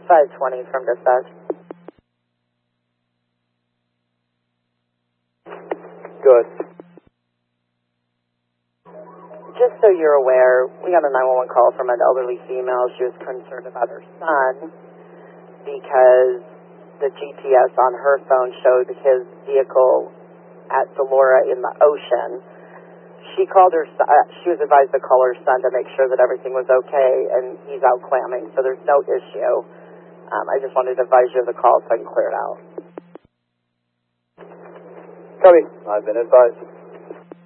520 from dispatch. Good. Just so you're aware, we got a 911 call from an elderly female. She was concerned about her son because the GPS on her phone showed his vehicle at Delora in the ocean. She called her. She was advised to call her son to make sure that everything was okay, and he's out clamming, so there's no issue. I just wanted to advise you of the call so I can clear it out. Copy. I've been advised.